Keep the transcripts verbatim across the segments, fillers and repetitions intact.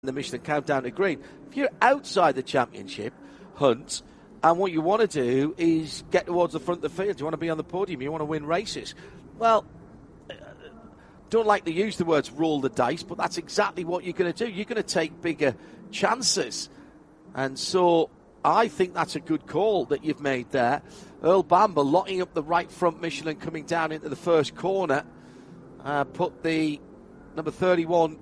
the Michelin Countdown to Green. If you're outside the championship hunt and what you want to do is get towards the front of the field, you want to be on the podium, you want to win races, well, don't like to use the words roll the dice, but that's exactly what you're going to do. You're going to take bigger chances. And so I think that's a good call that you've made there. Earl Bamber locking up the right front Michelin coming down into the first corner. Uh, put the number thirty-one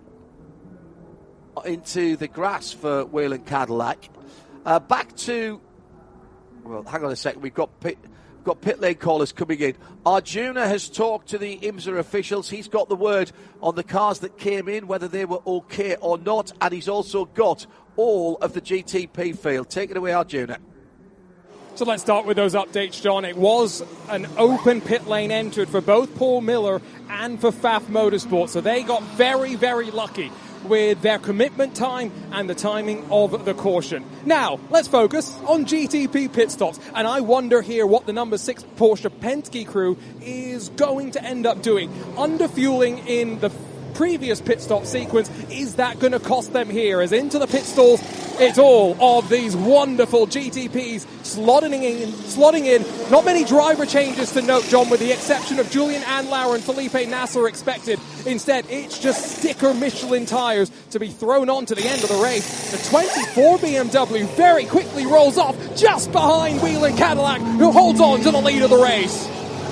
into the grass for Whelen Cadillac. Uh, back to, well, hang on a second. We've got pit, we've got pit lane callers coming in. Arjuna has talked to the IMSA officials. He's got the word on the cars that came in, whether they were okay or not, and he's also got all of the G T P field. Take it away, Arjuna. So let's start with those updates, John. It was an open pit lane entered for both Paul Miller and for F A F Motorsport, so they got very, very lucky with their commitment time and the timing of the caution. Now, let's focus on G T P pit stops. And I wonder here what the number six Porsche Penske crew is going to end up doing. Underfueling in the previous pit stop sequence, is that going to cost them here? As into the pit stalls, it's all of these wonderful G T Ps slotting in, slotting in. Not many driver changes to note, John, with the exception of Julian Andlauer and Felipe Nasser expected. Instead, it's just sticker Michelin tyres to be thrown on to the end of the race. The twenty-four B M W very quickly rolls off just behind Whelen Cadillac, who holds on to the lead of the race.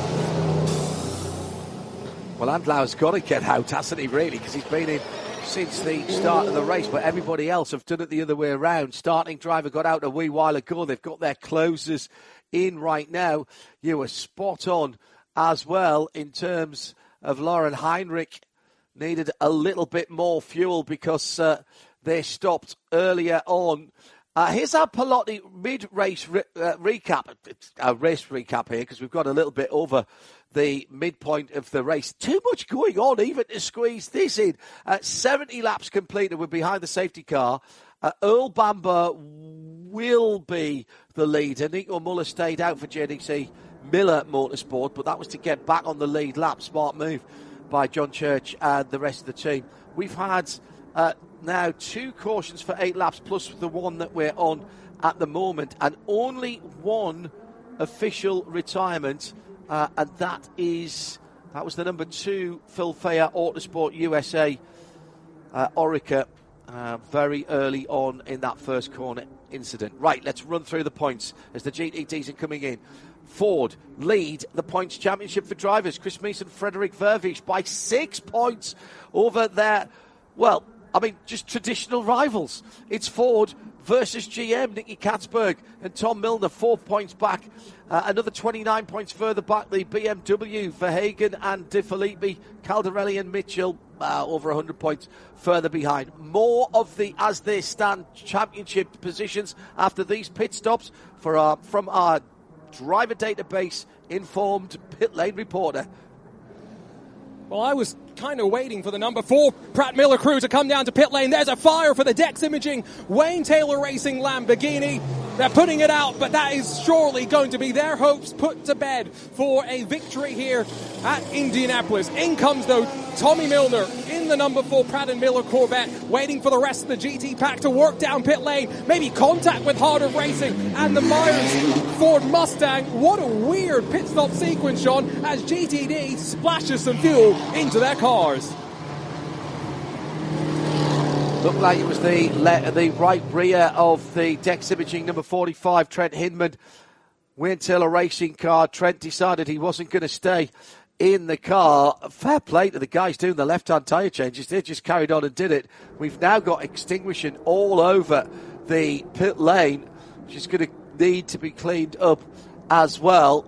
Well, Andlauer's got to get out, hasn't he, really, because he's been in since the start of the race, but everybody else have done it the other way around. Starting driver got out a wee while ago. They've got their closers in right now. You were spot on as well in terms of Lauren Heinrich. Needed a little bit more fuel because uh, they stopped earlier on. Uh, here's our Pelotti mid-race re- uh, recap. It's a race recap here because we've got a little bit over the midpoint of the race. Too much going on even to squeeze this in. Uh, seventy laps completed. We're behind the safety car. Uh, Earl Bamber will be the leader. Nico Muller stayed out for J D C Miller Motorsport, but that was to get back on the lead lap. Smart move by John Church and the rest of the team. We've had uh, now two cautions for eight laps, plus the one that we're on at the moment, and only one official retirement. Uh, and that is, that was the number two Phil Fayer Autosport U S A uh, Orica uh, very early on in that first corner incident. Right, let's run through the points as the G T Ts are coming in. Ford lead the points championship for drivers. Chris Meeson, Frederick Vervisch by six points over there. Well, I mean, just traditional rivals. It's Ford versus G M, Nicky Katzberg and Tom Milner, four points back. Uh, another twenty-nine points further back, the B M W, Verhagen and De Filippi, Caldarelli and Mitchell, uh, over one hundred points further behind. More of the as they stand championship positions after these pit stops for our, from our driver database informed pit lane reporter. Well, I was kind of waiting for the number four Pratt Miller crew to come down to pit lane. There's a fire for the Dex Imaging Wayne Taylor Racing Lamborghini. They're putting it out, but that is surely going to be their hopes put to bed for a victory here at Indianapolis. In comes, though, Tommy Milner in the number four Pratt and Miller Corvette, waiting for the rest of the G T pack to work down pit lane, maybe contact with Heart of Racing and the Myers Ford Mustang. What a weird pit stop sequence, Sean, as G T D splashes some fuel into their cars. Looked like it was the le- the right rear of the Dex Imaging number forty-five, Trent Hinman. Wayne Taylor Racing car. Trent decided he wasn't going to stay in the car. Fair play to the guys doing the left-hand tyre changes. They just carried on and did it. We've now got extinguishing all over the pit lane, which is going to need to be cleaned up as well.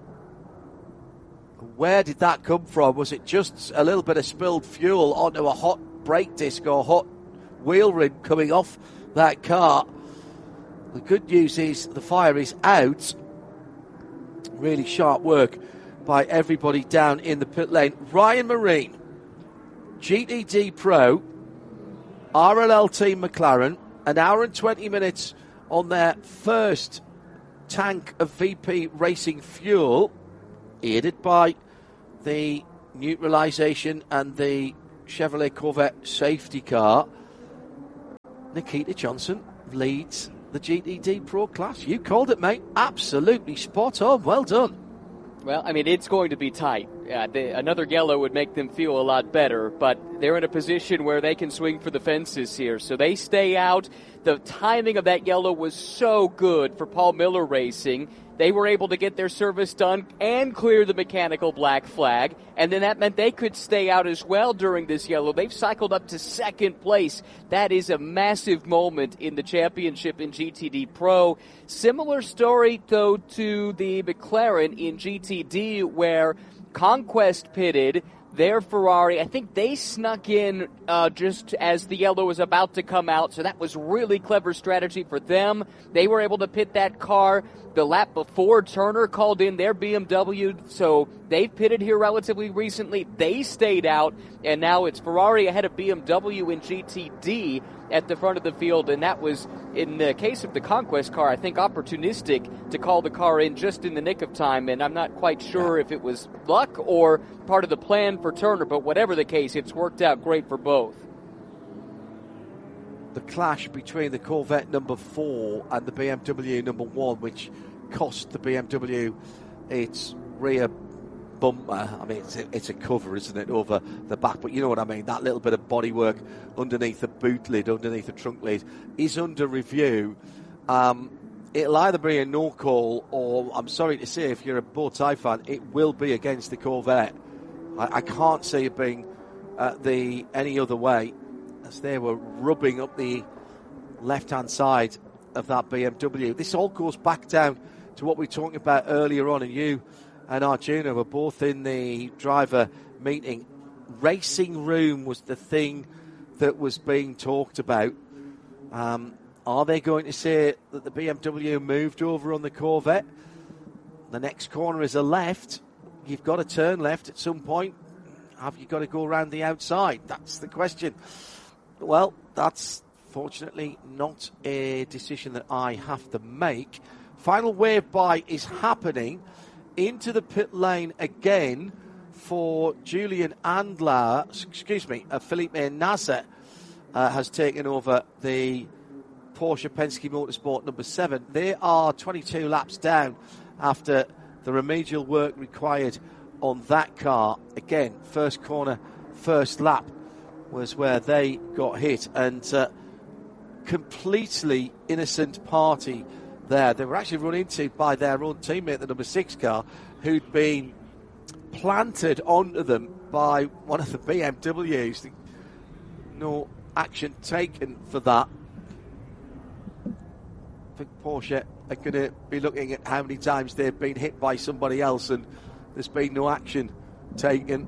Where did that come from? Was it just a little bit of spilled fuel onto a hot brake disc or hot wheel rim coming off that car? The good news is the fire is out. Really sharp work by everybody down in the pit lane. Ryan Marine, G T D Pro, R L L Team McLaren, an hour and twenty minutes on their first tank of V P Racing fuel, aided by the neutralisation and the Chevrolet Corvette safety car. Nikita Johnson leads the G T D Pro class. You called it, mate. Absolutely spot on. Well done. Well, I mean, it's going to be tight. Uh, the, another yellow would make them feel a lot better, but they're in a position where they can swing for the fences here. So they stay out. The timing of that yellow was so good for Paul Miller Racing. They were able to get their service done and clear the mechanical black flag, and then that meant they could stay out as well during this yellow. They've cycled up to second place. That is a massive moment in the championship in G T D Pro. Similar story, though, to the McLaren in G T D, where Conquest pitted. Their Ferrari, I think they snuck in uh, just as the yellow was about to come out, so that was really clever strategy for them. They were able to pit that car the lap before Turner called in their B M W, so they've pitted here relatively recently. They stayed out, and now it's Ferrari ahead of B M W in G T D at the front of the field, and that was, in the case of the Conquest car, I think opportunistic to call the car in just in the nick of time, and I'm not quite sure if it was luck or part of the plan for Turner, but whatever the case, it's worked out great for both. The clash between the Corvette number four and the B M W number one, which cost the B M W its rear bumper. I mean, it's a, it's a cover, isn't it, over the back, but you know what I mean, that little bit of bodywork underneath the boot lid, underneath the trunk lid, is under review. Um, it'll either be a no call, or I'm sorry to say, if you're a bow tie fan, it will be against the Corvette. I, I can't see it being uh, the any other way, as they were rubbing up the left-hand side of that B M W. This all goes back down to what we were talking about earlier on, and you and Arjuna were both in the driver meeting. Racing room was the thing that was being talked about. Um, are they going to say that the B M W moved over on the Corvette? The next corner is a left. You've got to turn left at some point. Have you got to go around the outside? That's the question. Well, that's fortunately not a decision that I have to make. Final wave by is happening into the pit lane again for Julian Andlauer, excuse me, uh, Felipe Nasser uh, has taken over the Porsche Penske Motorsport number seven. They are twenty-two laps down after the remedial work required on that car. Again, first corner, first lap was where they got hit, and uh, completely innocent party there. They were actually run into by their own teammate, the number six car, who'd been planted onto them by one of the B M Ws. No action taken for that. I think Porsche are going to be looking at how many times they've been hit by somebody else and there's been no action taken.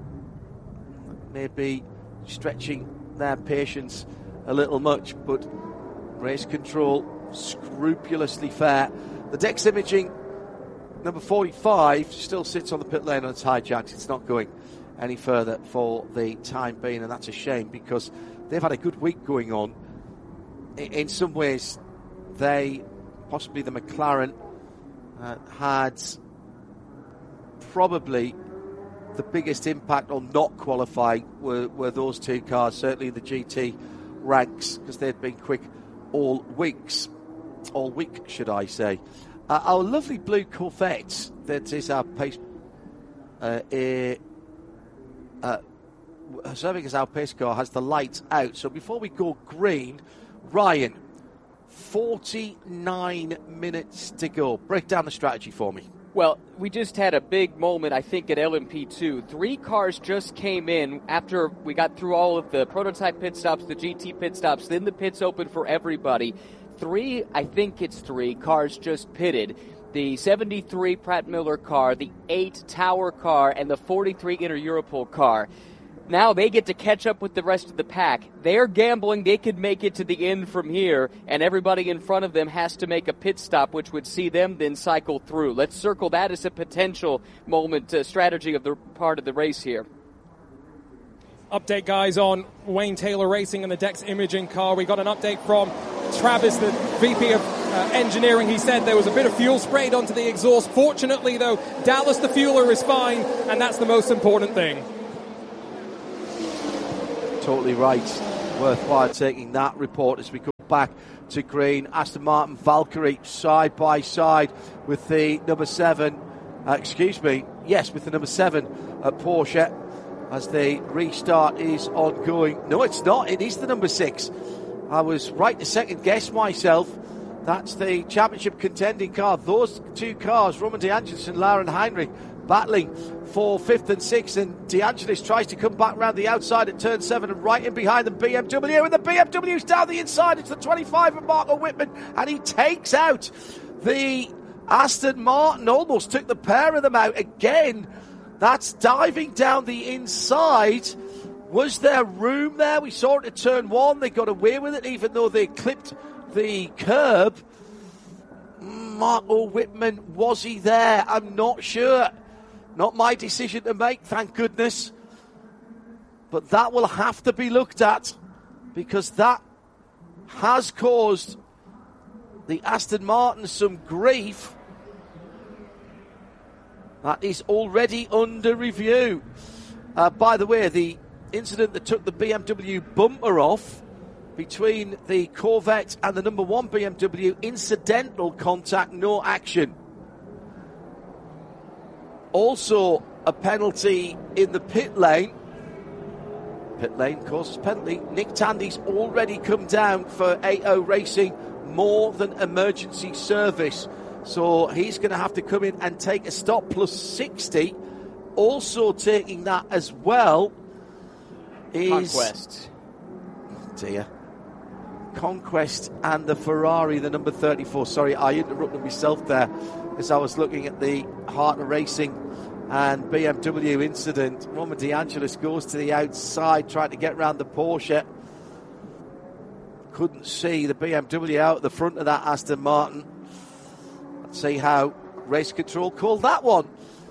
Maybe stretching their patience a little much, but race control scrupulously fair. The Dex Imaging number forty-five still sits on the pit lane on its hijacks. It's not going any further for the time being, and that's a shame because they've had a good week going on. In some ways, they, possibly the McLaren, uh, had probably the biggest impact on not qualifying were, were those two cars, certainly in the G T ranks, because they'd been quick all weeks, all week, should I say. Uh, our lovely blue Corvette, that is our pace, uh, a, uh, serving as our pace car, has the lights out. So before we go green, Ryan, forty-nine minutes to go. Break down the strategy for me. Well, we just had a big moment, I think, at L M P two. Three cars just came in after we got through all of the prototype pit stops, the G T pit stops, then the pits open for everybody. Three, I think it's three, cars just pitted. The seventy-three Pratt Miller car, the eight Tower car, and the forty-three Inter Europol car. Now they get to catch up with the rest of the pack. They're gambling they could make it to the end from here, and everybody in front of them has to make a pit stop, which would see them then cycle through. Let's circle that as a potential moment, uh, strategy of the part of the race here. Update, guys, on Wayne Taylor Racing and the Dex Imaging car. We got an update from Travis, the V P of uh, engineering. He said there was a bit of fuel sprayed onto the exhaust. Fortunately, though, Dallas the fueler is fine, and that's the most important thing. Totally right. Worthwhile taking that report as we go back to green. Aston Martin Valkyrie side by side with the number seven, uh, excuse me, yes, with the number seven at Porsche as the restart is ongoing. No, it's not. It is the number six. I was right to second guess myself. That's the championship contending car. Those two cars, Roman De Angelis and Lauren Heinrich, battling for fifth and sixth, and De Angelis tries to come back round the outside at turn seven, and right in behind the B M W, and the B M W's down the inside. It's the twenty-five of Marco Whitman, and he takes out the Aston Martin, almost took the pair of them out again. That's diving down the inside. Was there room there? We saw it at turn one. They got away with it, even though they clipped the curb. Marco Whitman, was he there? I'm not sure. Not my decision to make, thank goodness. But that will have to be looked at, because that has caused the Aston Martin some grief. That is already under review. Uh, by the way, the incident that took the B M W bumper off between the Corvette and the number one B M W, incidental contact, no action. Also a penalty in the pit lane. Pit lane causes penalty. Nick Tandy's already come down for A O Racing, more than emergency service. So he's going to have to come in and take a stop, plus sixty. Also taking that as well is... Conquest. Oh dear. Conquest and the Ferrari, the number thirty-four. Sorry, I interrupted myself there as I was looking at the Heart of Racing and B M W incident. Roman De Angelis goes to the outside trying to get round the Porsche. Couldn't see the B M W out the front of that Aston Martin. Let's see how race control called that one.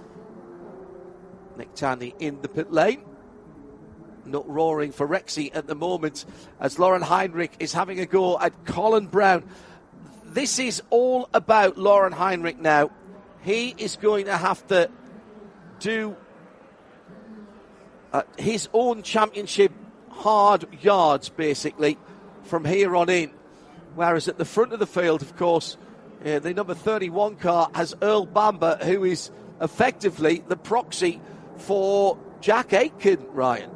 Nick Tandy in the pit lane. Not roaring for Rexy at the moment as Lauren Heinrich is having a go at Colin Brown. This is all about Lauren Heinrich now. He is going to have to do uh, his own championship hard yards, basically, from here on in. Whereas at the front of the field, of course, uh, the number thirty-one car has Earl Bamber, who is effectively the proxy for Jack Aitken, Ryan.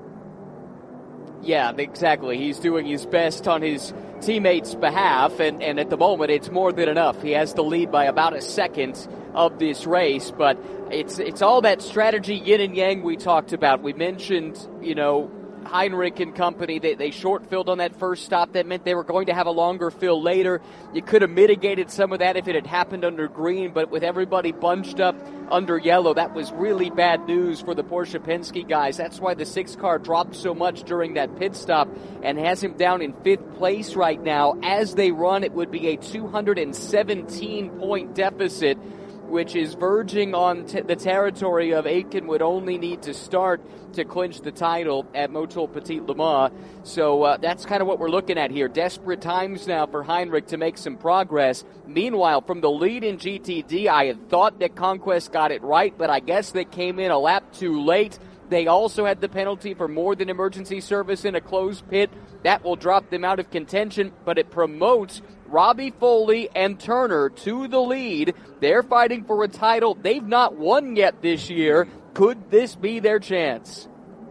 Yeah, exactly. He's doing his best on his teammates' behalf, and, and at the moment it's more than enough. He has the lead by about a second of this race, but it's it's all that strategy, yin and yang we talked about. We mentioned, you know, Heinrich and company, they, they short-filled on that first stop. That meant they were going to have a longer fill later. You could have mitigated some of that if it had happened under green, but with everybody bunched up under yellow, that was really bad news for the Porsche Penske guys. That's why the six car dropped so much during that pit stop and has him down in fifth place right now. As they run, it would be a two hundred seventeen point deficit, which is verging on t- the territory of Aitken would only need to start to clinch the title at Motul Petit Le Mans. So uh, that's kind of what we're looking at here. Desperate times now for Heinrich to make some progress. Meanwhile, from the lead in G T D, I had thought that Conquest got it right, but I guess they came in a lap too late. They also had the penalty for more than emergency service in a closed pit. That will drop them out of contention, but it promotes Robbie Foley and Turner to the lead. They're fighting for a title they've not won yet this year. Could this be their chance?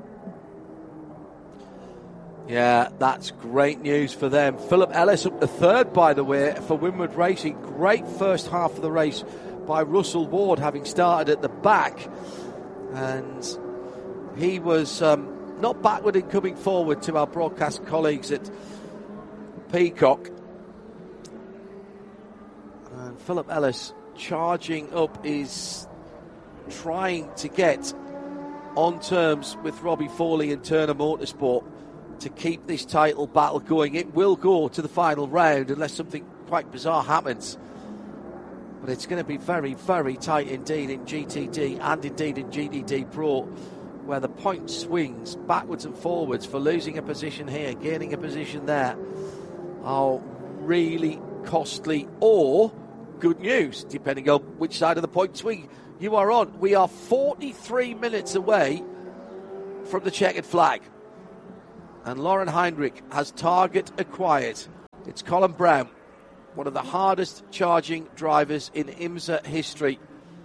Yeah, that's great news for them. Philip Ellis up to third, by the way, for Winward Racing. Great first half of the race by Russell Ward, having started at the back. And he was um, not backward in coming forward to our broadcast colleagues at Peacock. And Philip Ellis charging up is trying to get on terms with Robbie Foley and Turner Motorsport to keep this title battle going. It will go to the final round unless something quite bizarre happens. But it's going to be very, very tight indeed in G T D and indeed in G T D Pro, where the point swings backwards and forwards for losing a position here, gaining a position there, are really costly or good news, depending on which side of the point swing you are on. We are forty-three minutes away from the checkered flag. And Lauren Heinrich has target acquired. It's Colin Brown, one of the hardest charging drivers in IMSA history.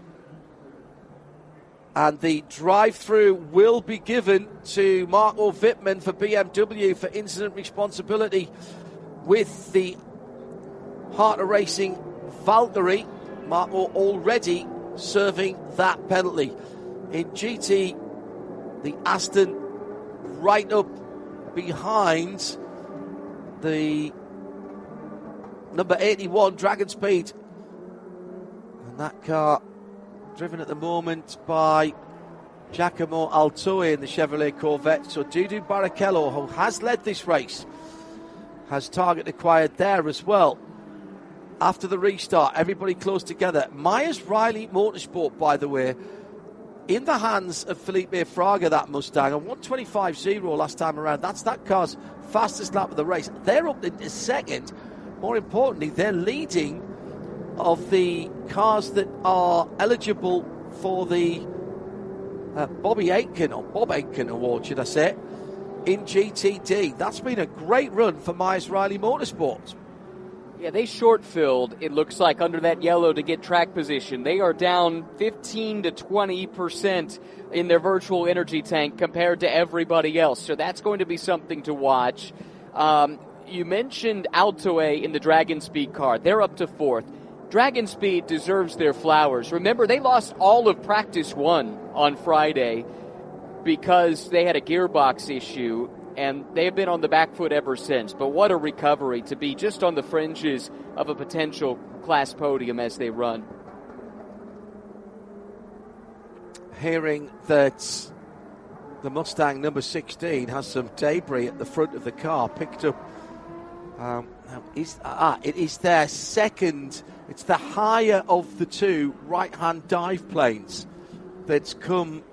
And the drive-through will be given to Marco Wittmann for B M W for incident responsibility with the Heart of Racing Valkyrie. Marco already serving that penalty. In G T, the Aston right up behind the number eighty-one Dragon Speed. And that car driven at the moment by Giacomo Altoe in the Chevrolet Corvette. So Dudu Barrichello, who has led this race, has target acquired there as well. After the restart, everybody close together. Myers Riley Motorsport, by the way, in the hands of Felipe Fraga, that Mustang, a one twenty-five point oh last time around. That's that car's fastest lap of the race. They're up in second. More importantly, they're leading of the cars that are eligible for the uh, Bobby Aitken, or Bob Aitken Award, should I say, in G T D. That's been a great run for Myers Riley Motorsports. Yeah, they short-filled, it looks like, under that yellow to get track position. They are down fifteen to twenty percent in their virtual energy tank compared to everybody else. So that's going to be something to watch. Um, you mentioned Altoe in the Dragon Speed car. They're up to fourth. Dragon Speed deserves their flowers. Remember, they lost all of practice one on Friday because they had a gearbox issue, and they've been on the back foot ever since. But what a recovery to be just on the fringes of a potential class podium as they run. Hearing that the Mustang number sixteen has some debris at the front of the car picked up. Um, is, ah, it is their second, it's the higher of the two right-hand dive planes that's come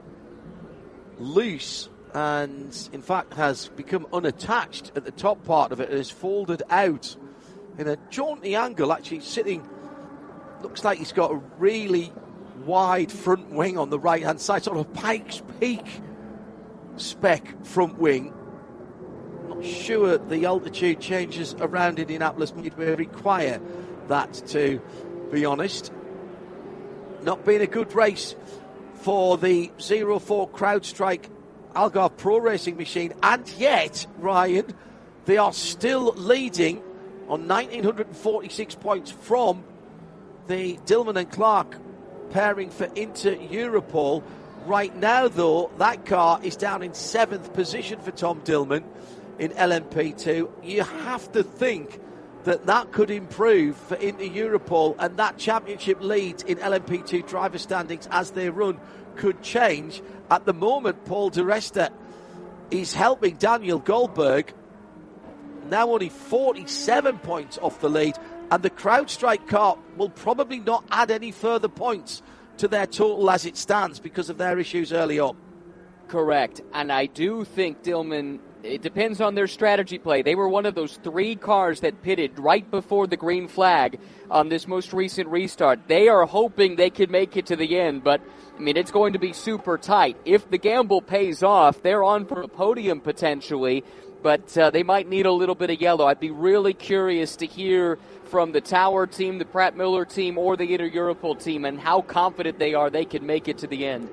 loose and in fact has become unattached at the top part of it and is folded out in a jaunty angle, actually sitting, looks like he's got a really wide front wing on the right hand side, sort of Pikes Peak spec front wing. Not sure the altitude changes around Indianapolis Midway require that, to be honest. Not been a good race for the zero four CrowdStrike Algarve Pro Racing machine, and yet, Ryan, they are still leading on one thousand nine hundred forty-six points from the Dillman and Clark pairing for Inter Europol. Right now, though, that car is down in seventh position for Tom Dillman in L M P two. You have to think that that could improve for Inter Europol, and that championship lead in L M P two driver standings as they run could change. At the moment, Paul di Resta is helping Daniel Goldberg, now only forty-seven points off the lead, and the CrowdStrike car will probably not add any further points to their total as it stands because of their issues early on. Correct, and I do think Dillman, it depends on their strategy play. They were one of those three cars that pitted right before the green flag on this most recent restart. They are hoping they could make it to the end, but I mean, it's going to be super tight. If the gamble pays off, they're on for a podium potentially, but uh, they might need a little bit of yellow. I'd be really curious to hear from the Tower team, the Pratt Miller team, or the Inter Europol team, and how confident they are they can make it to the end.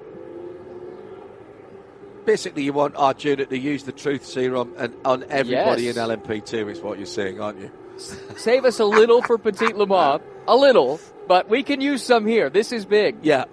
Basically, you want Arjuna to use the truth serum and on everybody yes. in L M P two is what you're saying, aren't you? Save us a little for Petit Le Mans, a little, but we can use some here. This is big. Yeah.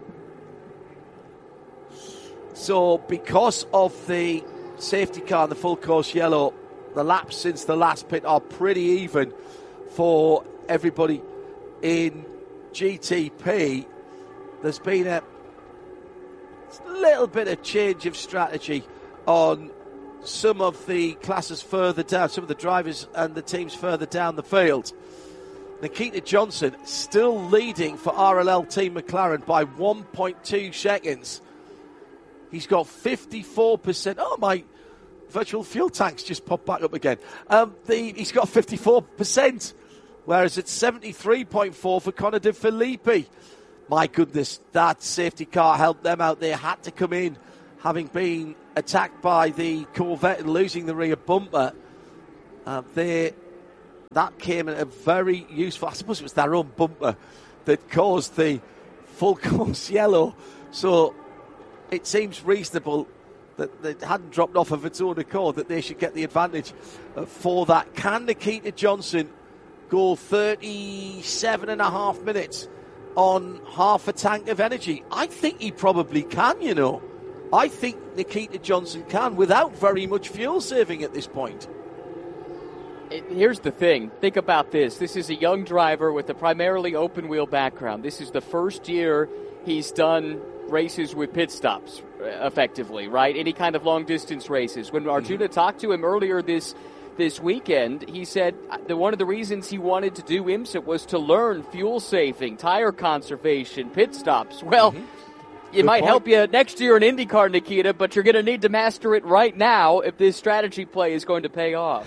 So, because of the safety car and the full course yellow, the laps since the last pit are pretty even for everybody in G T P. There's been a little bit of change of strategy on some of the classes further down, some of the drivers and the teams further down the field. Nikita Johnson still leading for R L L Team McLaren by one point two seconds. He's got fifty-four percent. Oh, my virtual fuel tanks just popped back up again. Um, the, he's got fifty-four percent, whereas it's seventy-three point four for Connor De Filippi. My goodness, that safety car helped them out. They had to come in, having been attacked by the Corvette and losing the rear bumper. Uh, they that came at a very useful, I suppose it was their own bumper that caused the full course yellow. So it seems reasonable that it hadn't dropped off of its own accord, that they should get the advantage for that. Can Nikita Johnson go thirty-seven and a half minutes on half a tank of energy? I think he probably can, you know. I think Nikita Johnson can without very much fuel saving at this point. Here's the thing. Think about this. This is a young driver with a primarily open-wheel background. This is the first year he's done races with pit stops, effectively, right? Any kind of long-distance races. When Arjuna mm-hmm. talked to him earlier this this weekend, he said that one of the reasons he wanted to do IMSA was to learn fuel saving, tire conservation, pit stops. Well, mm-hmm. it Good might point. help you next year in IndyCar, Nikita, but you're going to need to master it right now if this strategy play is going to pay off.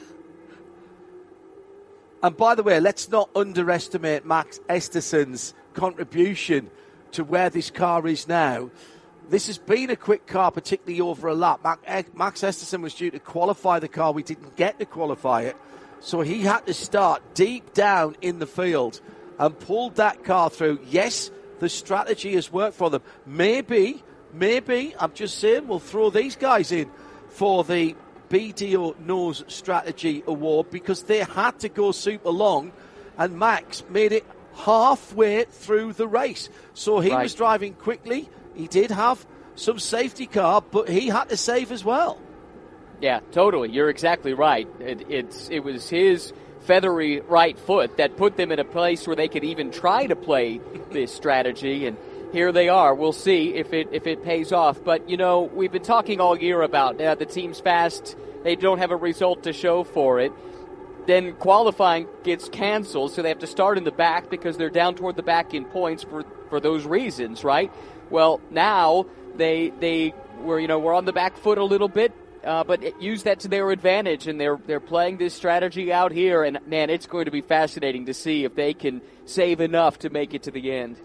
And by the way, let's not underestimate Max Estersen's contribution to where this car is now. This has been a quick car, particularly over a lap. Max Estersen was due to qualify the car. We didn't get to qualify it. So he had to start deep down in the field and pulled that car through. Yes, the strategy has worked for them. Maybe, maybe, I'm just saying, we'll throw these guys in for the B D O Knows Strategy Award because they had to go super long, and Max made it halfway through the race. So he right. was driving quickly. He did have some safety car, but he had to save as well. Yeah, totally. You're exactly right. It, it's it was his feathery right foot that put them in a place where they could even try to play this strategy, and here they are. We'll see if it if it pays off. But, you know, we've been talking all year about uh, the team's fast. They don't have a result to show for it. Then qualifying gets canceled, so they have to start in the back because they're down toward the back in points for, for those reasons, right? Well, now they they were you know were on the back foot a little bit, uh, but use that to their advantage, and they're they're playing this strategy out here. And man, it's going to be fascinating to see if they can save enough to make it to the end.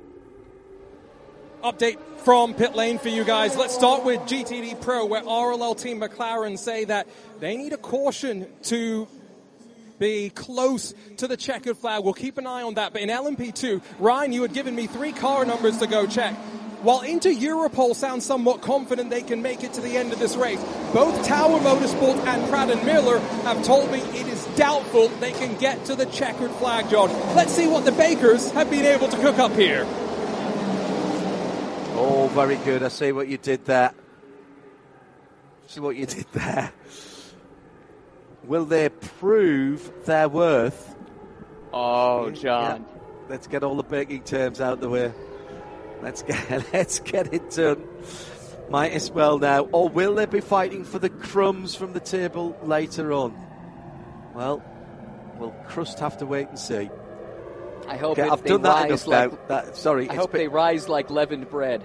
Update from pit lane for you guys. Let's start with G T D Pro, where R L L Team McLaren say that they need a caution to be close to the checkered flag. We'll keep an eye on that. But in L M P two, Ryan, you had given me three car numbers to go check. While Inter Europol sounds somewhat confident they can make it to the end of this race, both Tower Motorsport and Pratt and Miller have told me it is doubtful they can get to the checkered flag, John. Let's see what the Bakers have been able to cook up here. Oh, very good. I see what you did there. See what you did there. Will they prove their worth? Oh, John. Yeah. Let's get all the baking terms out of the way. Let's get let's get it done. Might as well now. Or will they be fighting for the crumbs from the table later on? Well, we'll just have to wait and see. I hope okay, it, I've they done that rise enough like, now. That, sorry, I hope been... they rise like leavened bread.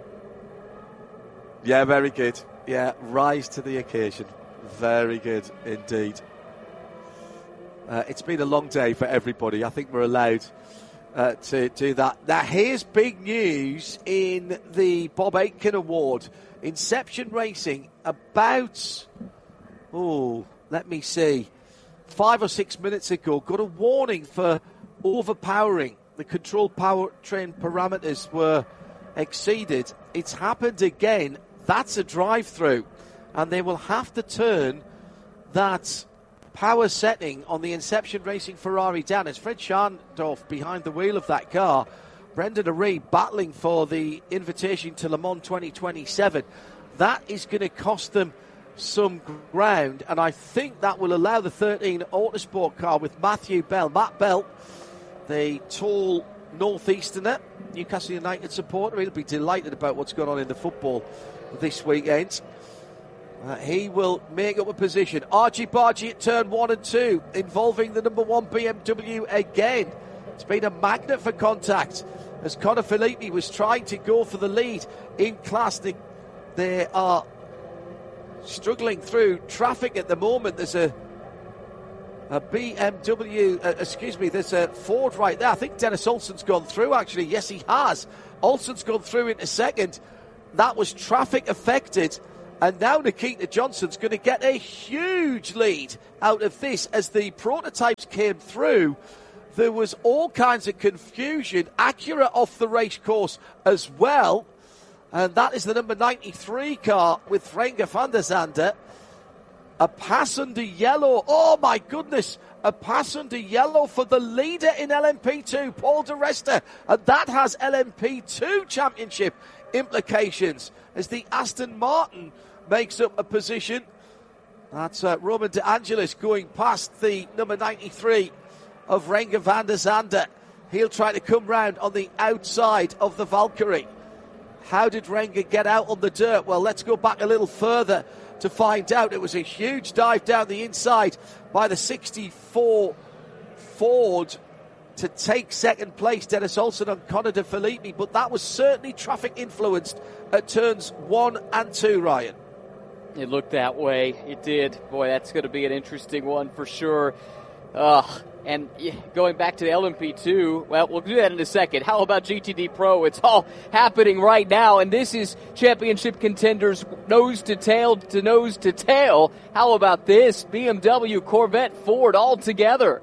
Yeah, very good. Yeah, rise to the occasion. Very good indeed. Uh, it's been a long day for everybody. I think we're allowed uh, to do that. Now, here's big news in the Bob Aitken Award. Inception Racing, about, oh, let me see, five or six minutes ago, got a warning for overpowering. The control powertrain parameters were exceeded. It's happened again. That's a drive-through. And they will have to turn that power setting on the Inception Racing Ferrari down. It's Fred Scharndorf behind the wheel of that car. Brendan Aree battling for the invitation to Le Mans twenty twenty-seven. That is going to cost them some ground, and I think that will allow the thirteen Autosport car with Matthew Bell. Matt Bell, the tall northeasterner, Newcastle United supporter, he'll be delighted about what's going on in the football this weekend. Uh, he will make up a position. Archie Bargy at turn one and two, involving the number one B M W again. It's been a magnet for contact as Conor Filippi was trying to go for the lead in class. They, they are struggling through traffic at the moment. There's a a B M W, uh, excuse me, there's a Ford right there. I think Dennis Olsen's gone through, actually. Yes, he has. Olsen's gone through into second. That was traffic affected And now Nikita Johnson's going to get a huge lead out of this. As the prototypes came through, there was all kinds of confusion. Acura off the race course as well. And that is the number ninety-three car with Renger van der Zande. A pass under yellow. Oh, my goodness. A pass under yellow for the leader in L M P two, Paul di Resta. And that has L M P two championship implications as the Aston Martin makes up a position. That's uh, Roman De Angelis going past the number ninety-three of Renger van der Zande. He'll try to come round on the outside of the Valkyrie. How did Renger get out on the dirt? Well, let's go back a little further to find out. It was a huge dive down the inside by the sixty-four Ford to take second place, Dennis Olsen and Connor De Phillippi, but that was certainly traffic influenced at turns one and two, Ryan. It looked that way. It did. Boy, that's going to be an interesting one for sure. Ugh. And going back to the L M P two, well, we'll do that in a second. How about G T D Pro? It's all happening right now, and this is championship contenders nose to tail to nose to tail. How about this? B M W, Corvette, Ford all together.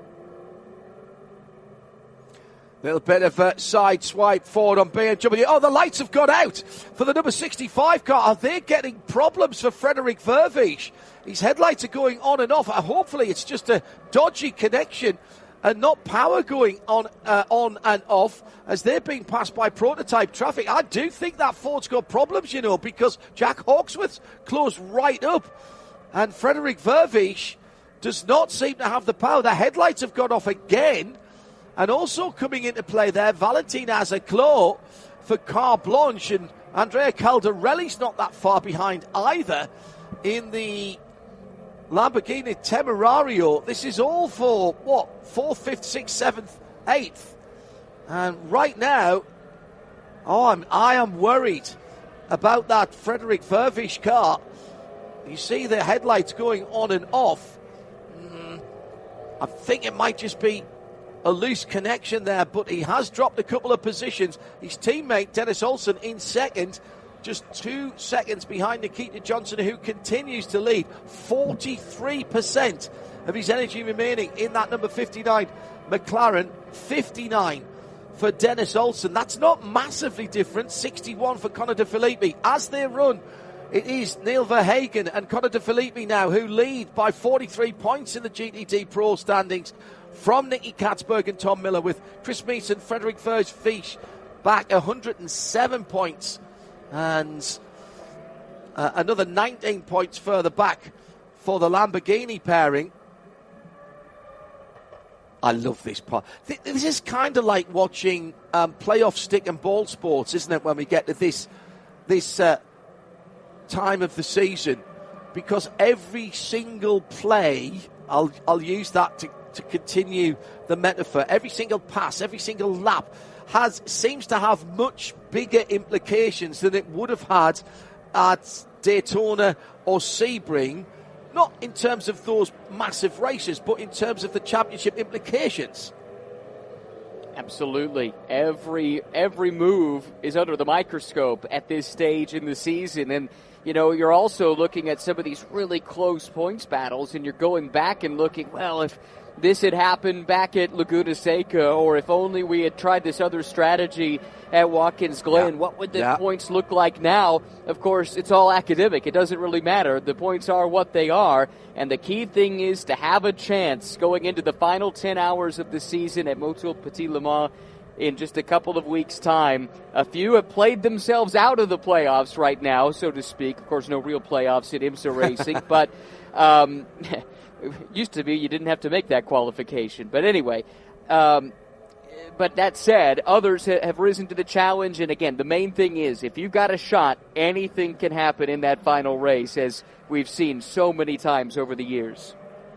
Little bit of a side swipe forward on B M W. Oh, the lights have gone out for the number sixty-five car. Are they getting problems for Frederick Vervisch? His headlights are going on and off. Uh, hopefully it's just a dodgy connection and not power going on uh, on and off as they're being passed by prototype traffic. I do think that Ford's got problems, you know, because Jack Hawksworth's closed right up and Frederick Vervisch does not seem to have the power. The headlights have gone off again. And also coming into play there, Valentin Azaclo for Car Blanche, and Andrea Caldarelli's not that far behind either in the Lamborghini Temerario. This is all for, what, fourth, fifth, sixth, seventh, eighth. And right now, oh, I'm, I am worried about that Frederick Vervisch car. You see the headlights going on and off. Mm, I think it might just be a loose connection there, but he has dropped a couple of positions. His teammate Dennis Olsen in second, just two seconds behind Nikita Johnson, who continues to lead. forty-three percent of his energy remaining in that number fifty-nine McLaren. fifty-nine for Dennis Olsen. That's not massively different. sixty-one for Connor De Phillippi. As they run, it is Neil Verhagen and Connor De Phillippi now who lead by forty-three points in the G T D Pro standings from Nicky Katzberg and Tom Miller, with Chris Meeson, Frederick Vervisch back one hundred seven points and uh, another nineteen points further back for the Lamborghini pairing. I love this part. This is kind of like watching um, playoff stick and ball sports, isn't it, when we get to this this uh, time of the season, because every single play, I'll I'll use that to, to continue the metaphor, every single pass, every single lap has seems to have much bigger implications than it would have had at Daytona or Sebring, not in terms of those massive races, but in terms of the championship implications. Absolutely. Every every move is under the microscope at this stage in the season. And, you know, you're also looking at some of these really close points battles, and you're going back and looking, well, if this had happened back at Laguna Seca, or if only we had tried this other strategy at Watkins Glen, yeah. what would the yeah. points look like now? Of course, it's all academic. It doesn't really matter. The points are what they are, and the key thing is to have a chance going into the final ten hours of the season at Motul Petit Le Mans in just a couple of weeks' time. A few have played themselves out of the playoffs right now, so to speak. Of course, no real playoffs in IMSA racing, but um, it used to be you didn't have to make that qualification. But anyway, um, but that said, others have risen to the challenge, and again, the main thing is, if you've got a shot, anything can happen in that final race, as we've seen so many times over the years.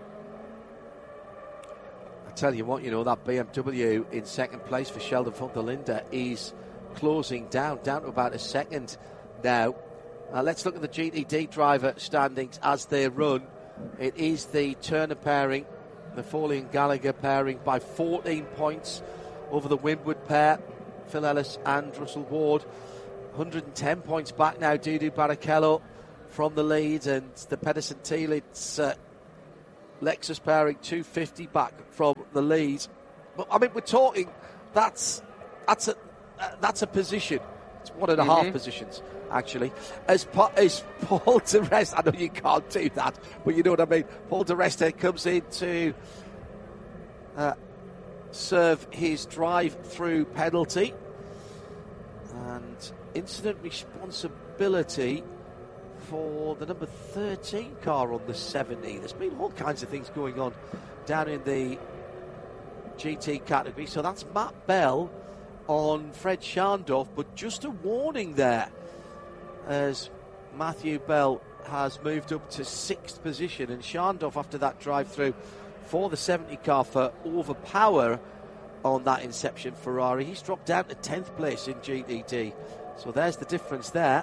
Tell you what, you know, that B M W in second place for Sheldon van der Linde is closing down, down to about a second now. Uh, let's look at the G T D driver standings as they run. It is the Turner pairing, the Foley and Gallagher pairing by fourteen points over the Windward pair, Phil Ellis and Russell Ward. one hundred ten points back now, Dudu Barrichello. from the lead, and the Pedersen-Tielitz uh, Lexus pairing two fifty back from the lead. But I mean, we're talking that's that's a uh, that's a position. It's one and a mm-hmm. half positions actually. As pa- as Paul di Resta, I know you can't do that, but you know what I mean. Paul di Resta comes in to uh, serve his drive-through penalty, and incident responsibility for the number thirteen car on the seventy. There's been all kinds of things going on down in the G T category. So that's Matt Bell on Fred Schandorf, but just a warning there as Matthew Bell has moved up to sixth position, and Schandorf, after that drive through for the seventy car for overpower on that Inception Ferrari, he's dropped down to tenth place in G T D. So there's the difference there.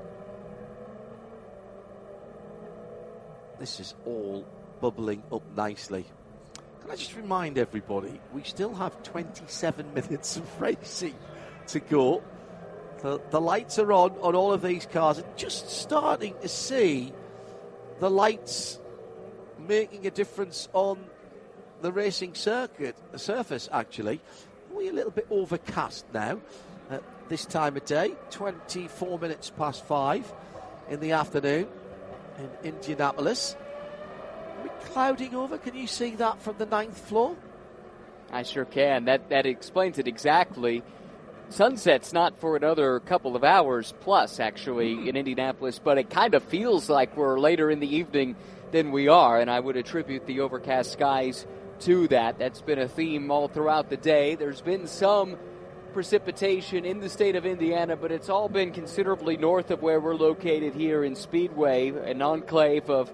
This is all bubbling up nicely. Can I just remind everybody, we still have twenty-seven minutes of racing to go. The, the lights are on on all of these cars, and just starting to see the lights making a difference on the racing circuit, the surface actually. We're a little bit overcast now at this time of day, twenty-four minutes past five in the afternoon in Indianapolis. We're clouding over. Can you see that from the ninth floor? I sure can. That that explains it exactly. Sunset's not for another couple of hours plus, actually, in Indianapolis, but it kind of feels like we're later in the evening than we are, and I would attribute the overcast skies to that. That's been a theme all throughout the day. There's been some precipitation in the state of Indiana, but it's all been considerably north of where we're located here in Speedway, an enclave of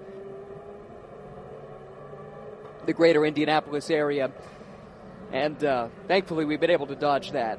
the greater Indianapolis area, and uh, thankfully we've been able to dodge that.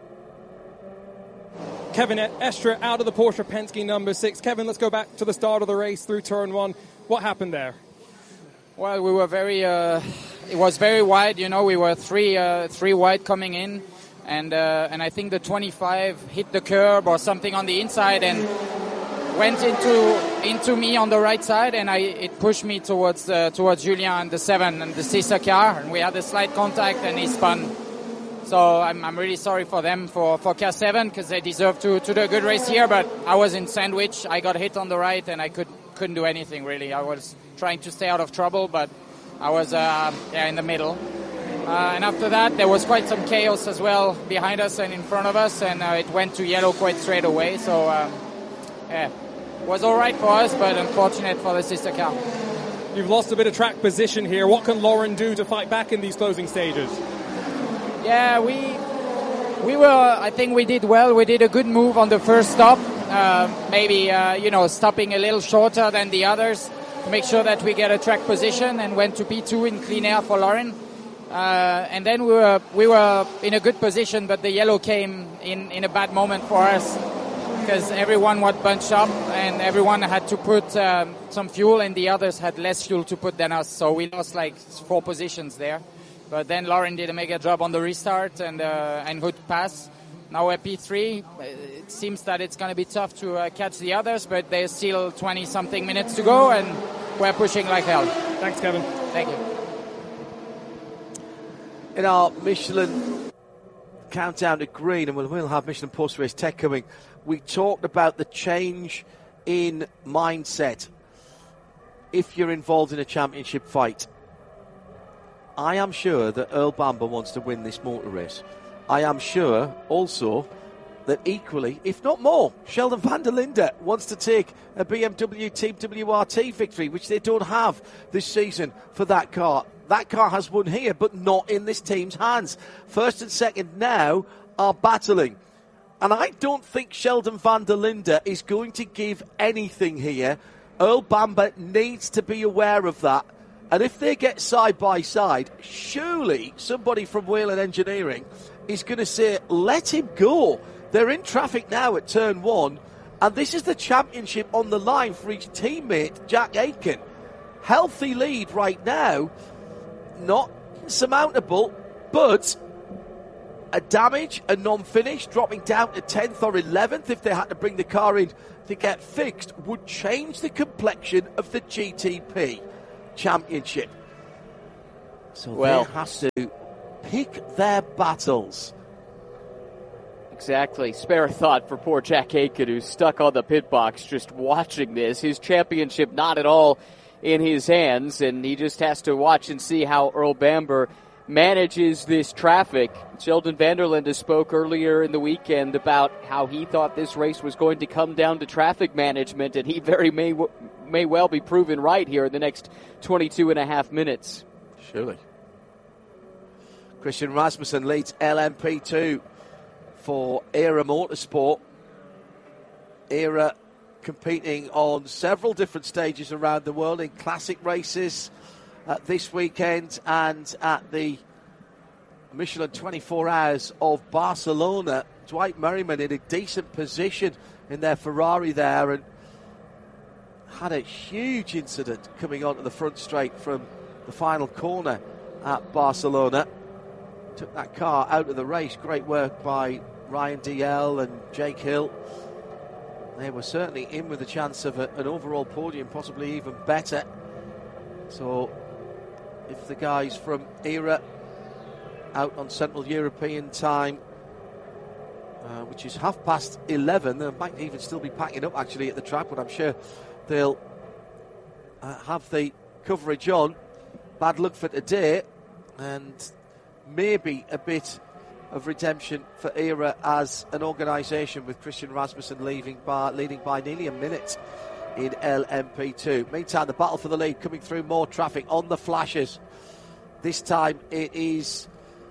Kevin Estre out of the Porsche Penske number six. Kevin, let's go back to the start of the race through turn one. What happened there? Well, we were very, uh, it was very wide, you know, we were three uh, three wide coming in, and uh, and I think the twenty-five hit the curb or something on the inside and went into into me on the right side, and I it pushed me towards uh, towards Julien and the seven and the sister car, and we had a slight contact and he spun. So I'm, I'm really sorry for them, for, for car seven, because they deserve to, to do a good race here, but I was in sandwich. I got hit on the right, and I could, couldn't do anything, really. I was trying to stay out of trouble, but I was uh, yeah, in the middle. Uh, and after that, there was quite some chaos as well behind us and in front of us, and uh, it went to yellow quite straight away. So, um, yeah, it was all right for us, but unfortunate for the sister car. You've lost a bit of track position here. What can Lauren do to fight back in these closing stages? Yeah, we we were. I think we did well. We did a good move on the first stop. Uh, maybe uh, you know, stopping a little shorter than the others to make sure that we get a track position, and went to P two in clean air for Lauren. Uh, and then we were we were in a good position, but the yellow came in in a bad moment for us because everyone was bunched up and everyone had to put um, some fuel, and the others had less fuel to put than us. So we lost like four positions there. But then Lauren did a mega job on the restart and uh, and good pass. Now we're P three. It seems that it's going to be tough to uh, catch the others, but there's still twenty-something minutes to go, and we're pushing like hell. Thanks, Kevin. Thank you. In our Michelin countdown to green, and we'll, we'll have Michelin post-race tech coming, we talked about the change in mindset if you're involved in a championship fight. I am sure that Earl Bamber wants to win this motor race. I am sure also that equally, if not more, Sheldon van der Linde wants to take a B M W Team W R T victory, which they don't have this season for that car. That car has won here, but not in this team's hands. First and second now are battling. And I don't think Sheldon van der Linde is going to give anything here. Earl Bamber needs to be aware of that. And if they get side by side, surely somebody from Whelen Engineering is going to say, let him go. They're in traffic now at turn one, and this is the championship on the line for his teammate, Jack Aitken. Healthy lead right now, not insurmountable, but a damage, a non-finish, dropping down to tenth or eleventh if they had to bring the car in to get fixed, would change the complexion of the G T P Championship. So well, they have to pick their battles. Exactly. Spare a thought for poor Jack Aitken, who's stuck on the pit box just watching this. His championship not at all in his hands, and he just has to watch and see how Earl Bamber manages this traffic. Sheldon Vanderlinde spoke earlier in the weekend about how he thought this race was going to come down to traffic management, and he very may may well be proven right here in the next twenty-two and a half minutes. Surely. Christian Rasmussen leads L M P two for Era Motorsport. Era competing on several different stages around the world in classic races uh, this weekend and at the Michelin twenty-four Hours of Barcelona. Dwight Merriman in a decent position in their Ferrari there and had a huge incident coming onto the front straight from the final corner at Barcelona. Took that car out of the race. Great work by Ryan D L and Jake Hill. They were certainly in with a chance of a, an overall podium, possibly even better. So if the guys from Era out on Central European time, uh, which is half past eleven, they might even still be packing up actually at the track, but I'm sure they'll uh, have the coverage on. Bad luck for today, and maybe a bit of redemption for Era as an organisation, with Christian Rasmussen leaving by, leading by nearly a minute in L M P two. Meantime, the battle for the lead coming through, more traffic on the flashes. This time it is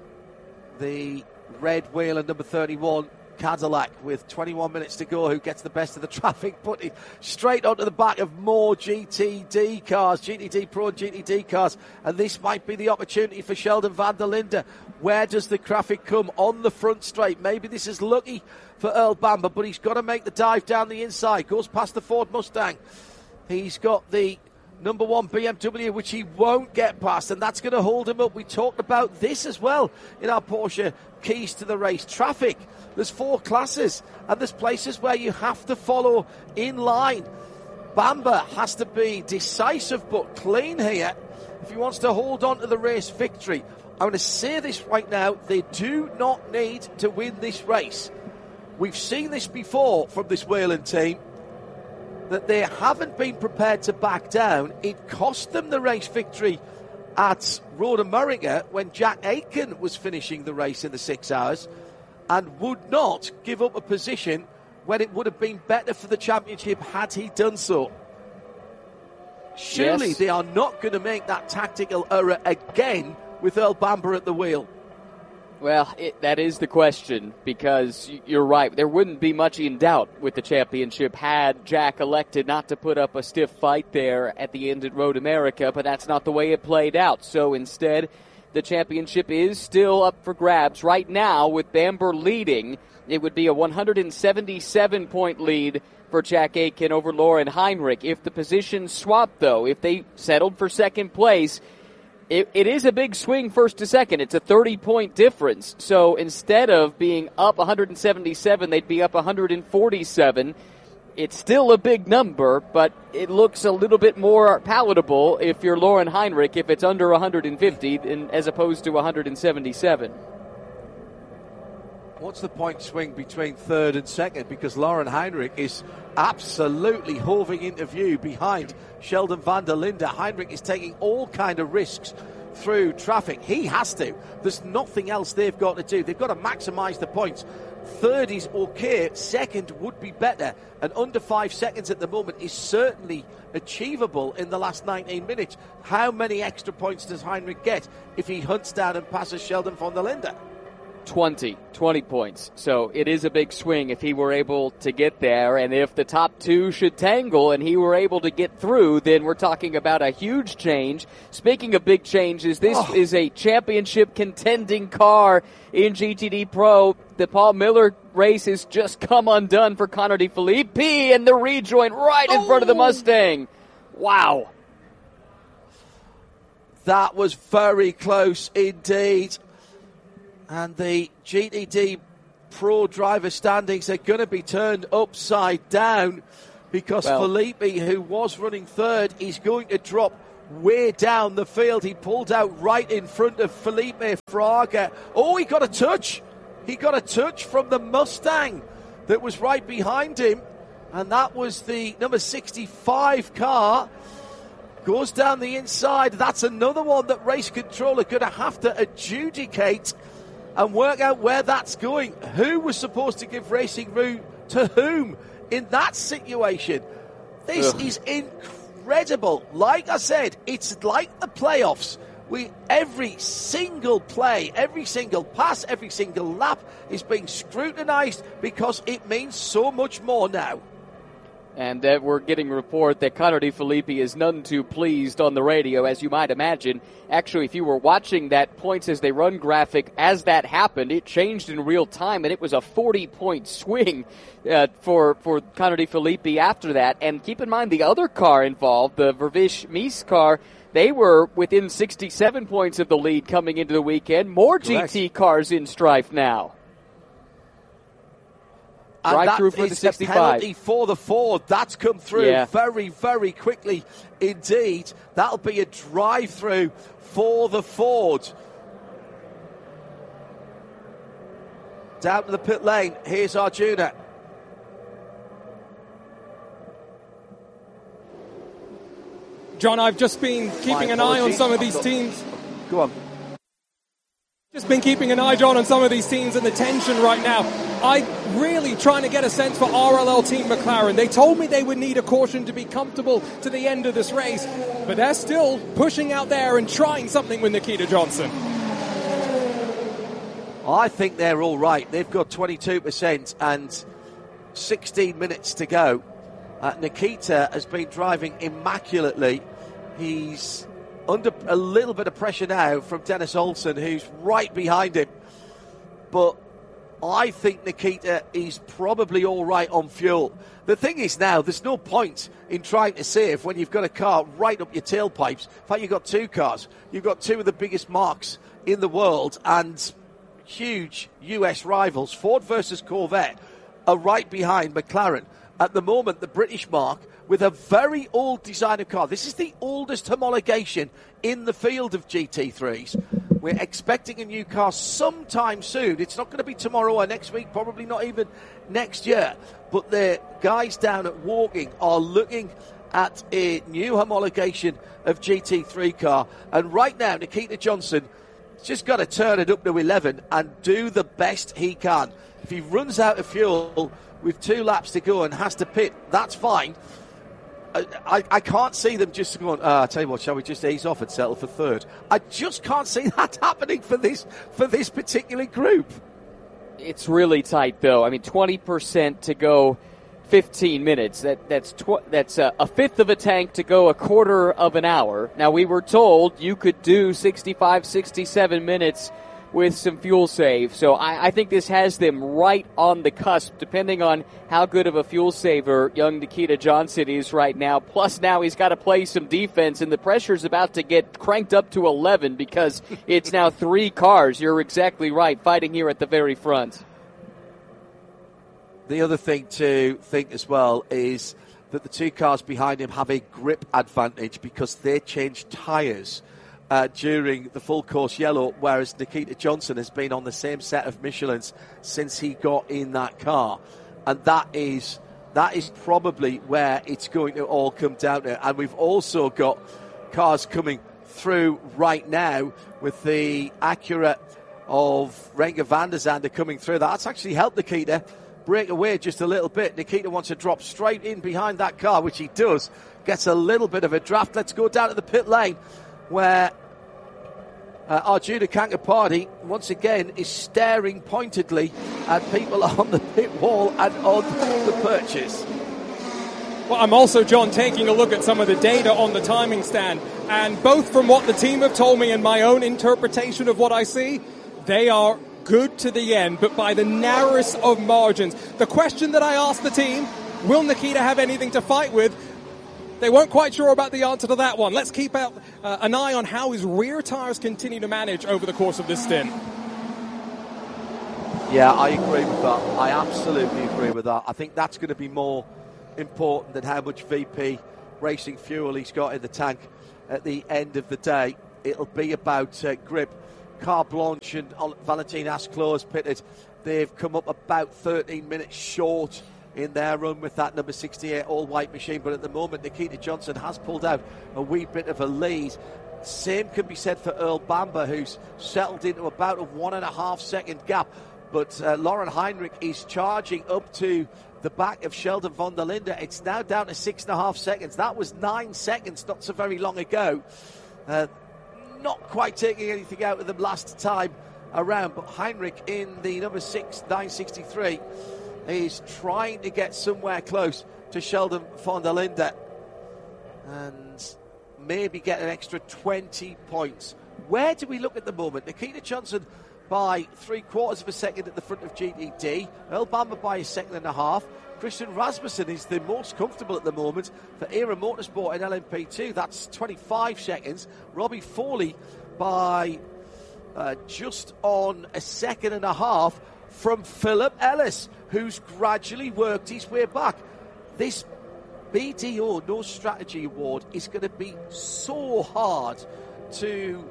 the red wheel and number thirty-one Cadillac with twenty-one minutes to go who gets the best of the traffic, putting straight onto the back of more G T D cars, G T D Pro and G T D cars, and this might be the opportunity for Sheldon Vanderlinde. Where does the traffic come? On the front straight. Maybe this is lucky for Earl Bamber, but he's got to make the dive down the inside. Goes past the Ford Mustang. He's got the number one B M W, which he won't get past, and that's going to hold him up. We talked about this as well in our Porsche Keys to the Race. Traffic. There's four classes, and there's places where you have to follow in line. Bamber has to be decisive but clean here if he wants to hold on to the race victory. I'm going to say this right now, they do not need to win this race. We've seen this before from this Whelen team, that they haven't been prepared to back down. It cost them the race victory at Road America when Jack Aitken was finishing the race in the six hours and would not give up a position when it would have been better for the championship had he done so. Surely yes. They are not going to make that tactical error again with Earl Bamber at the wheel. Well, it, that is the question, because you're right. There wouldn't be much in doubt with the championship had Jack elected not to put up a stiff fight there at the end at Road America, but that's not the way it played out. So instead, the championship is still up for grabs. Right now, with Bamber leading, it would be a one hundred seventy-seven point lead for Jack Aitken over Lauren Heinrich. If the positions swapped, though, if they settled for second place, It, it is a big swing first to second. It's a thirty point difference. So instead of being up one hundred seventy-seven, they'd be up one hundred forty-seven. It's still a big number, but it looks a little bit more palatable if you're Lauren Heinrich, if it's under one hundred fifty as opposed to one hundred seventy-seven. What's the point swing between third and second? Because Lauren Heinrich is absolutely hoving into view behind Sheldon Vanderlinde. Heinrich is taking all kind of risks through traffic. He has to. There's nothing else they've got to do. They've got to maximise the points. Third is okay. Second would be better. And under five seconds at the moment is certainly achievable in the last nineteen minutes. How many extra points does Heinrich get if he hunts down and passes Sheldon Vanderlinde? twenty, twenty points. So it is a big swing if he were able to get there. And if the top two should tangle and he were able to get through, then we're talking about a huge change. Speaking of big changes, this oh. is a championship contending car in G T D Pro. The Paul Miller race has just come undone for Connor DeFilippi, and the rejoin right in oh. front of the Mustang. Wow. That was very close indeed. And the G T D Pro driver standings are going to be turned upside down because well, Felipe, who was running third, is going to drop way down the field. He pulled out right in front of Felipe Fraga. Oh, he got a touch. He got a touch from the Mustang that was right behind him. And that was the number sixty-five car. Goes down the inside. That's another one that Race Control are going to have to adjudicate and work out where that's going. Who was supposed to give racing route to whom in that situation? This Ugh. is incredible. Like I said, it's like the playoffs. We every single play, every single pass, every single lap is being scrutinised because it means so much more now. And uh, we're getting a report that Connor De Phillippi is none too pleased on the radio, as you might imagine. Actually, if you were watching that points as they run graphic as that happened, it changed in real time, and it was a forty-point swing uh, for, for Connor De Phillippi after that. And keep in mind, the other car involved, the Vervish Mies car, they were within sixty-seven points of the lead coming into the weekend. More Correct. G T cars in strife now. And right that through for is the sixty-five. Penalty for the Ford. That's come through yeah. very, very quickly indeed. That'll be a drive-through for the Ford. Down to the pit lane. Here's Arjuna. John, I've just been keeping My an eye on some of these got... teams. Go on. Just been keeping an eye, John, on some of these teams and the tension right now. I'm really trying to get a sense for R L L Team McLaren. They told me they would need a caution to be comfortable to the end of this race, but they're still pushing out there and trying something with Nikita Johnson. I think they're all right. They've got twenty-two percent and sixteen minutes to go. Uh, Nikita has been driving immaculately. He's under a little bit of pressure now from Dennis Olsen, who's right behind him. But I think Nikita is probably all right on fuel. The thing is now, there's no point in trying to save when you've got a car right up your tailpipes. In fact, you've got two cars. You've got two of the biggest marques in the world and huge U S rivals. Ford versus Corvette are right behind McLaren. At the moment, the British marque with a very old design of car. This is the oldest homologation in the field of G T threes. We're expecting a new car sometime soon. It's not going to be tomorrow or next week, probably not even next year. But the guys down at Woking are looking at a new homologation of G T three car. And right now, Nikita Johnson has just got to turn it up to eleven and do the best he can. If he runs out of fuel with two laps to go and has to pit, that's fine. I, I can't see them just going, uh, I tell you what, shall we just ease off and settle for third? I just can't see that happening for this for this particular group. It's really tight, though. I mean, twenty percent to go fifteen minutes. That That's tw- that's a, a fifth of a tank to go a quarter of an hour. Now, we were told you could do sixty-five, sixty-seven minutes with some fuel save. So I, I think this has them right on the cusp, depending on how good of a fuel saver young Nikita Johnson is right now. Plus now he's got to play some defense, and the pressure's about to get cranked up to eleven because it's now three cars. You're exactly right, fighting here at the very front. The other thing to think as well is that the two cars behind him have a grip advantage because they changed tyres Uh, during the full course yellow, whereas Nikita Johnson has been on the same set of Michelins since he got in that car. And that is that is probably where it's going to all come down to. And we've also got cars coming through right now with the Acura of Renger van der Zande coming through. That's actually helped Nikita break away just a little bit. Nikita wants to drop straight in behind that car, which he does. Gets a little bit of a draft. Let's go down to the pit lane, where uh, Arjuna Kankapati once again is staring pointedly at people on the pit wall and on the purchase. Well, I'm also, John, taking a look at some of the data on the timing stand, and both from what the team have told me and my own interpretation of what I see, they are good to the end, but by the narrowest of margins. The question that I asked the team, will Nikita have anything to fight with? They weren't quite sure about the answer to that one. Let's keep out, uh, an eye on how his rear tyres continue to manage over the course of this stint. Yeah, I agree with that. I absolutely agree with that. I think that's going to be more important than how much V P racing fuel he's got in the tank at the end of the day. It'll be about uh, grip. Carte Blanche and Valentin Asclaux pitted. They've come up about thirteen minutes short in their run with that number sixty-eight all-white machine, but at the moment Nikita Johnson has pulled out a wee bit of a lead. Same can be said for Earl Bamber, who's settled into about a one and a half second gap, but uh, Lauren Heinrich is charging up to the back of Sheldon von der Linde. It's now down to six and a half seconds. That was nine seconds not so very long ago. Uh, not quite taking anything out of them last time around, but Heinrich in the number six, nine sixty-three, is trying to get somewhere close to Sheldon von der Linde and maybe get an extra twenty points. Where do we look at the moment? Nikita Johnson by three quarters of a second at the front of G T D, Earl Bamber by a second and a half. Christian Rasmussen is the most comfortable at the moment for Era Motorsport in L M P two. That's twenty-five seconds. Robbie Foley by uh, just on a second and a half from Philip Ellis, who's gradually worked his way back. This B D O No Strategy Award is going to be so hard to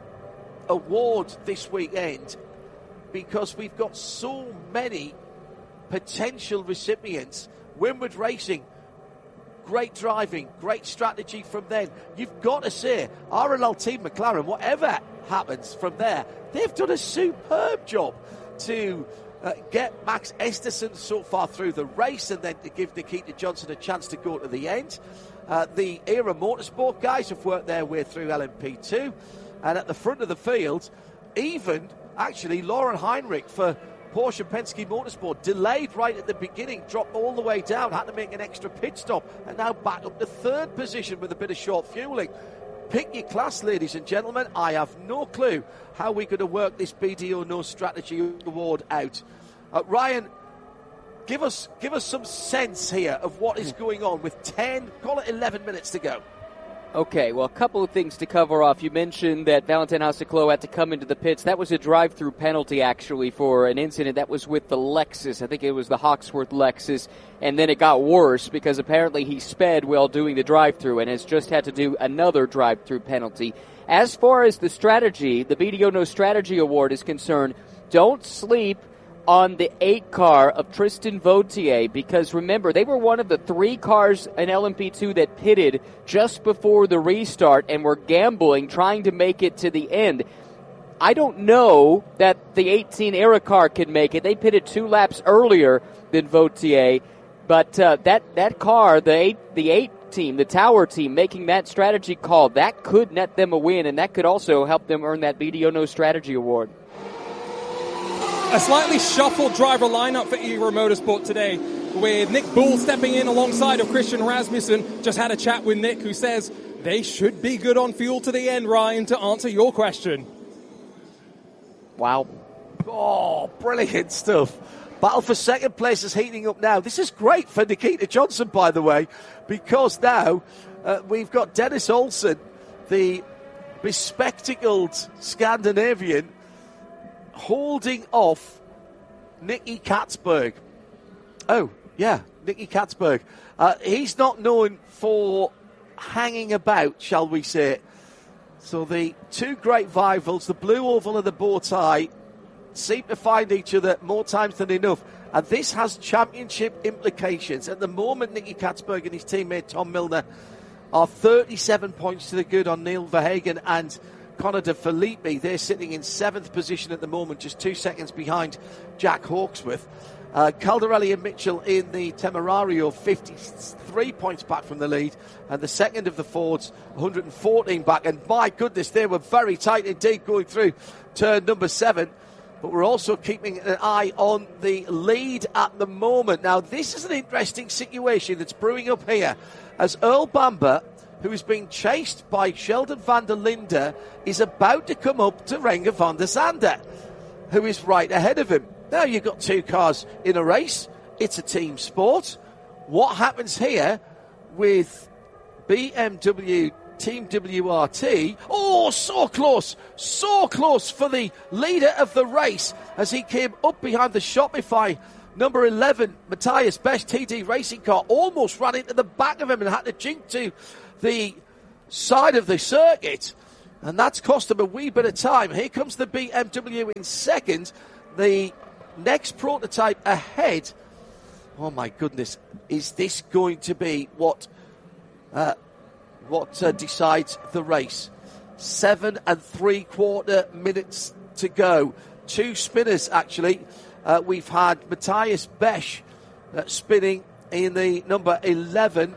award this weekend because we've got so many potential recipients. Winward Racing, great driving, great strategy from them. You've got to say, R L L Team McLaren, whatever happens from there, they've done a superb job to uh, get Max Esterson so far through the race and then to give Nikita Johnson a chance to go to the end. Uh, the Era Motorsport guys have worked their way through L M P two, and at the front of the field, even actually Lauren Heinrich for Porsche Penske Motorsport, delayed right at the beginning, dropped all the way down, had to make an extra pit stop, and now back up to third position with a bit of short fueling. Pick your class, ladies and gentlemen. I have no clue how we're going to work this B D O No Strategy Award out. Uh, Ryan, give us give us some sense here of what is going on with ten, call it eleven minutes to go. Okay, well, a couple of things to cover off. You mentioned that Valentin Asclaux had to come into the pits. That was a drive-through penalty, actually, for an incident that was with the Lexus. I think it was the Hawksworth Lexus. And then it got worse because apparently he sped while doing the drive-through and has just had to do another drive-through penalty. As far as the strategy, the B D O No Strategy Award is concerned, don't sleep on the eight car of Tristan Vautier, because remember, they were one of the three cars in L M P two that pitted just before the restart and were gambling, trying to make it to the end. I don't know that the eighteen Era car can make it. They pitted two laps earlier than Vautier, but uh, that, that car, the eight, the eight team, the Tower team, making that strategy call, that could net them a win, and that could also help them earn that B D O No Strategy Award. A slightly shuffled driver lineup for Era Motorsport today, with Nick Bull stepping in alongside of Christian Rasmussen. Just had a chat with Nick, who says they should be good on fuel to the end, Ryan, to answer your question. Wow. Oh, brilliant stuff. Battle for second place is heating up now. This is great for Nikita Johnson, by the way, because now uh, we've got Dennis Olsen, the bespectacled Scandinavian, holding off Nicky Katzberg. Oh, yeah, Nicky Katzberg. Uh, he's not known for hanging about, shall we say. So the two great rivals, the blue oval and the bow tie, seem to find each other more times than enough. And this has championship implications. At the moment, Nicky Katzberg and his teammate Tom Milner are thirty-seven points to the good on Neil Verhagen and Connor De Filippi. They're sitting in seventh position at the moment, just two seconds behind Jack Hawksworth. Uh, Caldarelli and Mitchell in the Temerario, fifty-three points back from the lead, and the second of the Fords, one hundred fourteen back. And my goodness, they were very tight indeed going through turn number seven. But we're also keeping an eye on the lead at the moment. Now, this is an interesting situation that's brewing up here, as Earl Bamber, who is being chased by Sheldon van der Linde, is about to come up to Renger van der Zande, who is right ahead of him. Now you've got two cars in a race. It's a team sport. What happens here with B M W Team W R T. Oh, so close, so close for the leader of the race as he came up behind the Shopify number eleven, Matthias Bech T D racing car, almost ran into the back of him and had to jink to the side of the circuit. And that's cost him a wee bit of time. Here comes the B M W in second. The next prototype ahead. Oh, my goodness. Is this going to be what uh, what uh, decides the race? Seven and three quarter minutes to go. Two spinners, actually. Uh, we've had Matthias Bech uh, spinning in the number eleven.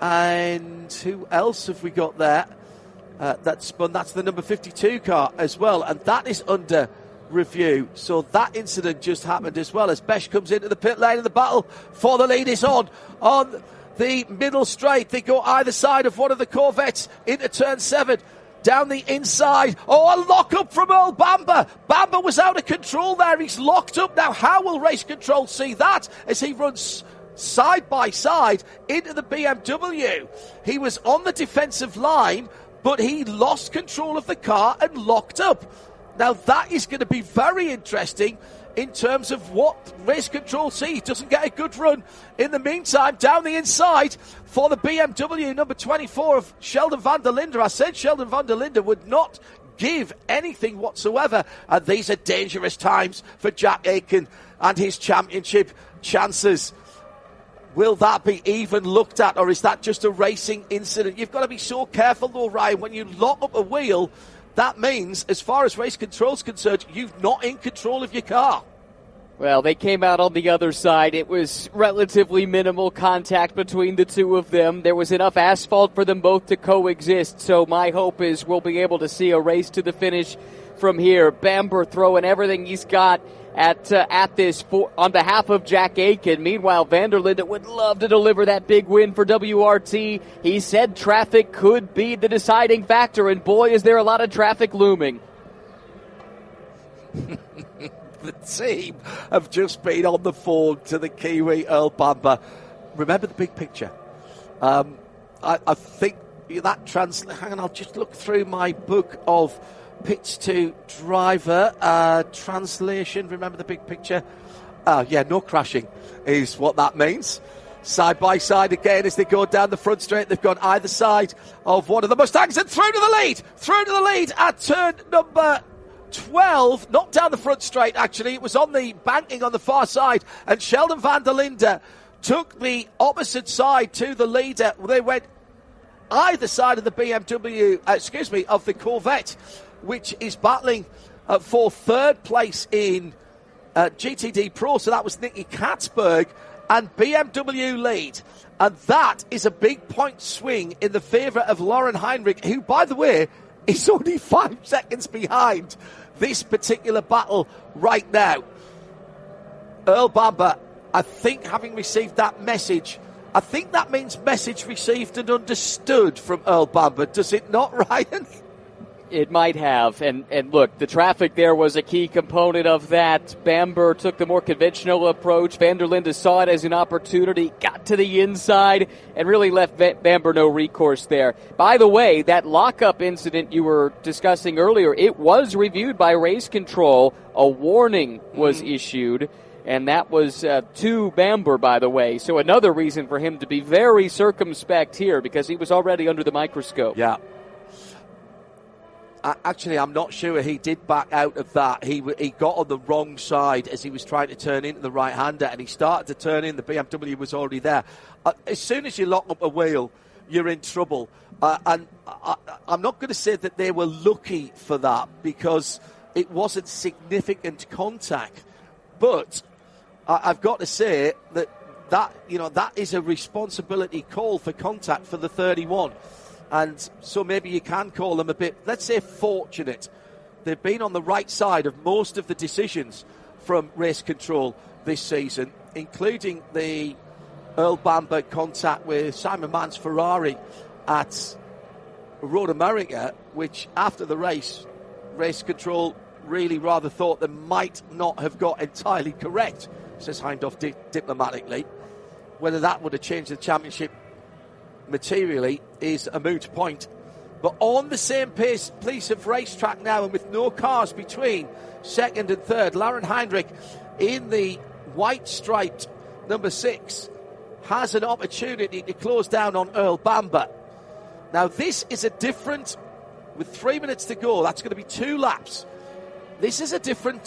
And who else have we got there? Uh, that's spun. That's the number fifty-two car as well. And that is under review. So that incident just happened as well as Bech comes into the pit lane and the battle for the lead is on. On the middle straight, they go either side of one of the Corvettes into turn seven. Down the inside. Oh, a lock up from Earl Bamber. Bamber was out of control there. He's locked up. Now, how will Race Control see that as he runs side by side into the B M W? He was on the defensive line, but he lost control of the car and locked up. Now, that is going to be very interesting in terms of what Race Control see. He doesn't get a good run. In the meantime, down the inside for the B M W number twenty-four of Sheldon van der Linde. I said Sheldon van der Linde would not give anything whatsoever. And these are dangerous times for Jack Aitken and his championship chances. Will that be even looked at, or is that just a racing incident? You've got to be so careful, though, Ryan. When you lock up a wheel, that means, as far as Race Control's concerned, you're not in control of your car. Well, they came out on the other side. It was relatively minimal contact between the two of them. There was enough asphalt for them both to coexist. So my hope is we'll be able to see a race to the finish from here. Bamber throwing everything he's got at uh, at this for, on behalf of Jack Aitken. Meanwhile, van der Linde would love to deliver that big win for W R T. He said traffic could be the deciding factor, and boy, is there a lot of traffic looming. The team have just been on the phone to the Kiwi Earl Bamber. Remember the big picture. Um, I, I think that trans. Hang on, I'll just look through my book of pitch to driver uh, translation. Remember the big picture. Uh, yeah, no crashing is what that means. Side by side again as they go down the front straight. They've gone either side of one of the Mustangs and through to the lead. Through to the lead at turn number twelve, not down the front straight actually, it was on the banking on the far side, and Sheldon van der Linde took the opposite side to the leader. They went either side of the B M W, uh, excuse me, of the Corvette, which is battling uh, for third place in uh, G T D Pro, so that was Nicky Katzberg, and B M W lead. And that is a big point swing in the favour of Lauren Heinrich, who, by the way, is only five seconds behind this particular battle right now. Earl Bamber, I think, having received that message, I think that means message received and understood from Earl Bamber, does it not, Ryan? It might have, and, and look, the traffic there was a key component of that. Bamber took the more conventional approach. Van der Linde saw it as an opportunity, got to the inside, and really left Bamber no recourse there. By the way, that lockup incident you were discussing earlier, it was reviewed by Race Control. A warning was mm. issued, and that was uh, to Bamber, by the way. So another reason for him to be very circumspect here, because he was already under the microscope. Yeah. Actually, I'm not sure he did back out of that. He he got on the wrong side as he was trying to turn into the right-hander, and he started to turn in. The B M W was already there. Uh, as soon as you lock up a wheel, you're in trouble. Uh, and I, I'm not going to say that they were lucky for that because it wasn't significant contact. But I, I've got to say that, that, you know, that is a responsibility call for contact for the thirty-one. And so maybe you can call them a bit, let's say, fortunate. They've been on the right side of most of the decisions from Race Control this season, including the Earl Bamber contact with Simon Mann's Ferrari at Road America, which after the race, Race Control really rather thought they might not have got entirely correct, says Hindhoff di- diplomatically. Whether that would have changed the championship materially is a moot point But on the same pace, piece of racetrack now, and with no cars between second and third, Lauren Heinrich in the white striped number six has an opportunity to close down on Earl Bamber. Now this is a different, with three minutes to go, that's going to be two laps. This is a different